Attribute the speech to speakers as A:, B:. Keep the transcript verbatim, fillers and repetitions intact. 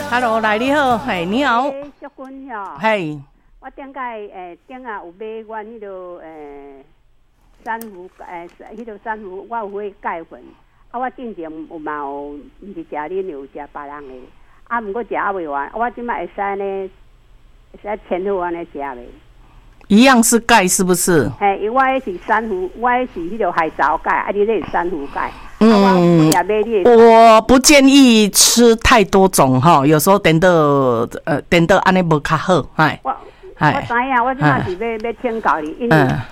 A: Hello， 来你好，嘿，你好。
B: 小君吼，
A: 嘿，
B: 我顶个诶，顶下有买阮迄落诶珊瑚诶，迄落珊瑚，我有买钙粉。啊，我之前有嘛有，毋是食恁，有食别人诶。啊，毋过食啊未完，我即摆会使呢，会使前后安尼食咧。
A: 一样是钙是不是？
B: 嘿，因为我迄是珊瑚，我迄是迄落海藻钙，啊，你那是珊瑚钙。
A: 嗯，我不建议吃太多种哈，有时候等到呃等到安尼无较好，哎。
B: 我我知影，我即摆是要要请教你，因为